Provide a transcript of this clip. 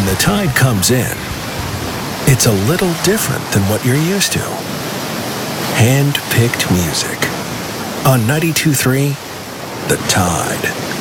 When the tide comes in, it's a little different than what you're used to. Hand-picked music. On 92.3, The Tide.